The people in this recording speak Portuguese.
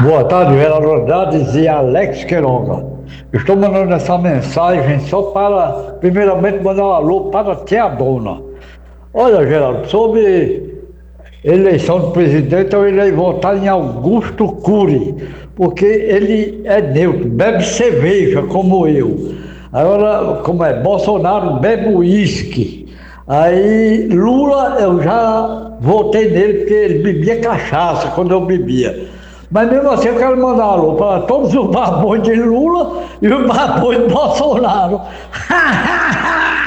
Boa tarde, vereador Andrade e Alex Queiroga. Estou mandando essa mensagem só para, primeiramente, mandar um alô para a tia Dona. Olha, Geraldo, sobre eleição do presidente, eu irei votar em Augusto Cury, porque ele é neutro, bebe cerveja como eu. Agora, como é, Bolsonaro bebe uísque. Aí, Lula, eu já votei nele porque ele bebia cachaça quando eu bebia. Mas mesmo assim eu quero mandar um alô para todos os babões de Lula e os babões de Bolsonaro.